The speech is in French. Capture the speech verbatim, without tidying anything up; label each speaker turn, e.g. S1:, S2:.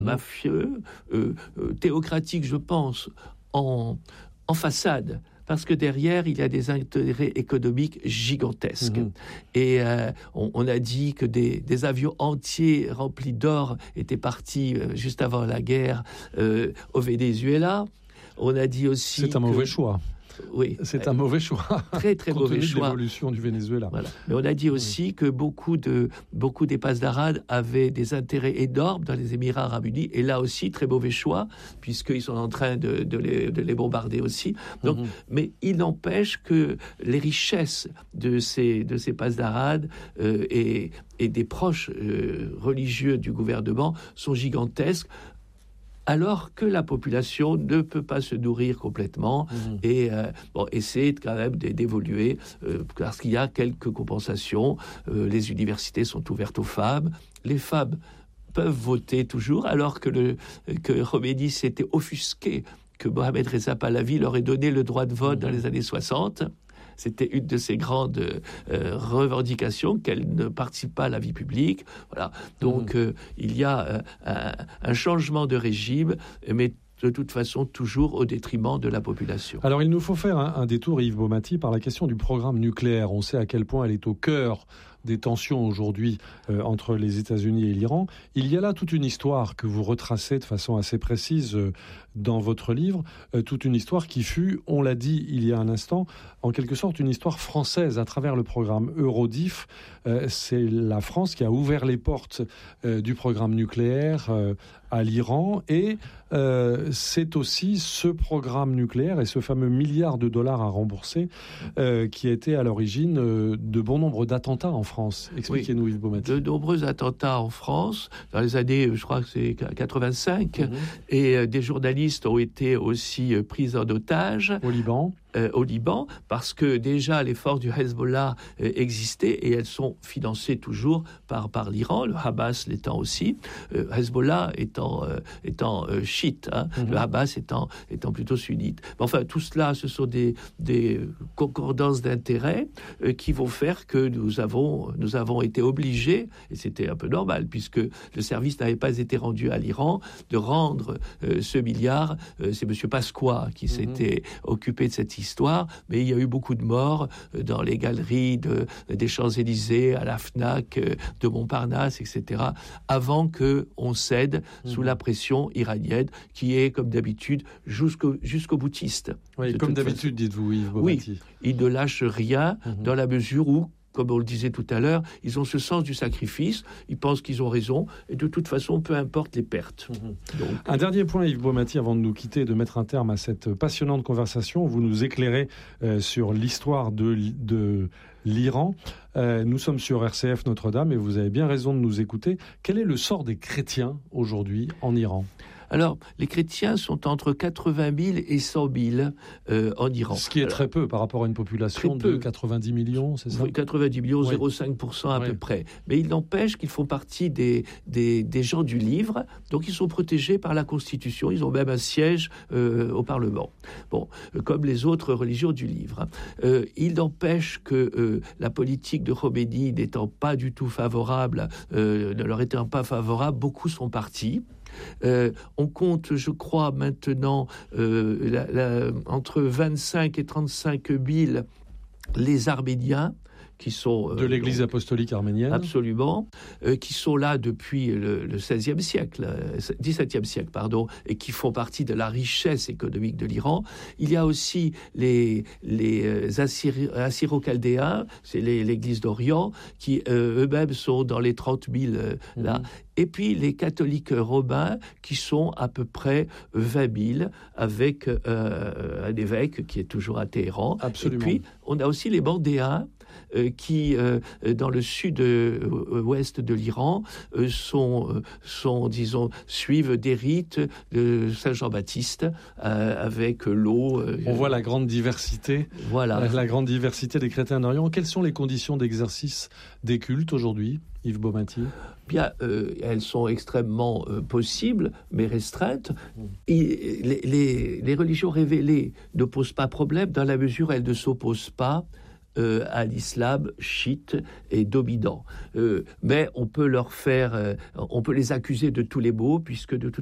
S1: mafieux, euh, euh, théocratique, je pense, en, en façade. Parce que derrière, il y a des intérêts économiques gigantesques. Mmh. Et euh, on, on a dit que des, des avions entiers remplis d'or étaient partis euh, juste avant la guerre euh, au Venezuela. On a dit aussi
S2: C'est un
S1: que...
S2: mauvais choix.
S1: Oui.
S2: C'est un mauvais choix.
S1: Très, très
S2: compte
S1: mauvais
S2: tenu
S1: choix.
S2: de l'évolution du Venezuela.
S1: Voilà. Mais on a dit aussi mmh. que beaucoup, de, beaucoup des Pasdaran avaient des intérêts énormes dans les Émirats Arabes Unis. Et là aussi, très mauvais choix, puisqu'ils sont en train de, de, les, de les bombarder aussi. Donc, mmh. Mais il n'empêche que les richesses de ces, de ces Pasdaran euh, et, et des proches euh, religieux du gouvernement sont gigantesques, alors que la population ne peut pas se nourrir complètement mmh. et euh, bon, essaie quand même d'évoluer euh, parce qu'il y a quelques compensations. Euh, les universités sont ouvertes aux femmes. Les femmes peuvent voter toujours, alors que, le, que Khomeini s'était offusqué que Mohamed Reza Pahlavi leur ait donné le droit de vote mmh. dans les années soixante. C'était une de ses grandes euh, revendications, qu'elle ne participe pas à la vie publique. Voilà. Donc, mmh. euh, il y a euh, un, un changement de régime, mais de toute façon, toujours au détriment de la population.
S2: Alors, il nous faut faire un, un détour, Yves Baumati, par la question du programme nucléaire. On sait à quel point elle est au cœur des tensions aujourd'hui euh, entre les États-Unis et l'Iran. Il y a là toute une histoire que vous retracez de façon assez précise euh, dans votre livre, euh, toute une histoire qui fut, on l'a dit il y a un instant, en quelque sorte une histoire française à travers le programme Eurodif. Euh, c'est la France qui a ouvert les portes euh, du programme nucléaire euh, à l'Iran, et euh, c'est aussi ce programme nucléaire et ce fameux milliard de dollars à rembourser euh, qui a été à l'origine euh, de bon nombre d'attentats en France. Expliquez-nous,
S1: oui,
S2: Yves Baumati.
S1: De nombreux attentats en France, dans les années, je crois que c'est quatre-vingt-cinq, mmh. et euh, des journalistes ont été aussi euh, pris en otage.
S2: Au Liban.
S1: Euh, au Liban, parce que déjà les forces du Hezbollah euh, existaient et elles sont financées toujours par, par l'Iran, le Hamas l'étant aussi, euh, Hezbollah étant, euh, étant euh, chiite, hein, mm-hmm. le Hamas étant, étant plutôt sunnite. Mais enfin, tout cela, ce sont des, des concordances d'intérêts euh, qui vont faire que nous avons, nous avons été obligés, et c'était un peu normal, puisque le service n'avait pas été rendu à l'Iran, de rendre euh, ce milliard. Euh, c'est M. Pasqua qui mm-hmm. s'était occupé de cette histoire, mais il y a eu beaucoup de morts dans les galeries de, des Champs-Élysées, à la Fnac, de Montparnasse, et cetera, avant qu'on cède mmh. sous la pression iranienne, qui est, comme d'habitude, jusqu'au, jusqu'au boutiste.
S2: Oui, comme d'habitude, façon. Dites-vous, Yves Baumati.
S1: Oui, ils ne lâchent rien mmh. dans la mesure où, comme on le disait tout à l'heure, ils ont ce sens du sacrifice, ils pensent qu'ils ont raison, et de toute façon, peu importe les pertes.
S2: Mmh. Donc, un euh... dernier point, Yves Baumati, avant de nous quitter et de mettre un terme à cette passionnante conversation. Vous nous éclairez euh, sur l'histoire de, de l'Iran. Euh, nous sommes sur R C F Notre-Dame, et vous avez bien raison de nous écouter. Quel est le sort des chrétiens aujourd'hui en Iran ?
S1: Alors, les chrétiens sont entre quatre-vingt mille et cent mille euh, en Iran.
S2: Ce qui est
S1: Alors,
S2: très peu par rapport à une population de quatre-vingt-dix millions, c'est ça ?
S1: Oui, quatre-vingt-dix millions, oui. zéro virgule cinq pour cent à oui. peu près. Mais il n'empêche qu'ils font partie des, des, des gens du livre, donc ils sont protégés par la Constitution. Ils ont même un siège euh, au Parlement. Bon, euh, comme les autres religions du livre. Euh, il n'empêche que euh, la politique de Khomeini n'étant pas du tout favorable, euh, ne leur étant pas favorable, beaucoup sont partis. Euh, on compte, je crois, maintenant euh, la, la, entre vingt-cinq et trente-cinq mille les Arméniens qui sont... Euh,
S2: de l'Église
S1: donc,
S2: apostolique arménienne.
S1: Absolument, euh, qui sont là depuis le, le seizième siècle, euh, dix-septième siècle, pardon, et qui font partie de la richesse économique de l'Iran. Il y a aussi les, les euh, Assyri- Assyro-Chaldéens, c'est les, l'Église d'Orient, qui euh, eux-mêmes sont dans les trente mille euh, mmh. là. Et puis les catholiques romains, qui sont à peu près vingt mille, avec euh, un évêque qui est toujours à Téhéran.
S2: Absolument.
S1: Et puis, on a aussi les Mandéens, Euh, qui, euh, dans le sud-ouest euh, de l'Iran, euh, sont, euh, sont, disons, suivent des rites de Saint Jean-Baptiste euh, avec l'eau. Euh,
S2: On voit la grande diversité,
S1: voilà.
S2: la grande diversité des chrétiens d'Orient. Quelles sont les conditions d'exercice des cultes aujourd'hui, Yves Baumati ?
S1: Bien, euh, elles sont extrêmement euh, possibles, mais restreintes. Et les, les, les religions révélées ne posent pas problème dans la mesure où elles ne s'opposent pas euh, à l'islam chiite et dominant. Euh, mais on peut leur faire, euh, on peut les accuser de tous les maux, puisque de toute